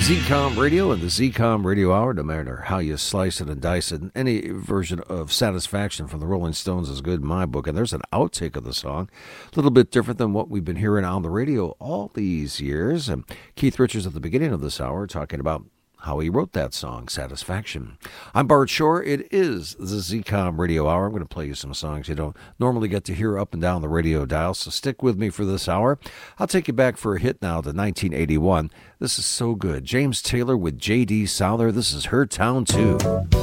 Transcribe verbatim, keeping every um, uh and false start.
Z COM Radio and the Z COM Radio Hour, no matter how you slice it and dice it, any version of Satisfaction from the Rolling Stones is good in my book. And there's an outtake of the song, a little bit different than what we've been hearing on the radio all these years. And Keith Richards at the beginning of this hour talking about how he wrote that song, Satisfaction. I'm Bart Shore. It is the Z COM Radio Hour. I'm going to play you some songs you don't normally get to hear up and down the radio dial, so stick with me for this hour. I'll take you back for a hit now to nineteen eighty-one. This is so good. James Taylor with J D. Souther. This is Her Town two.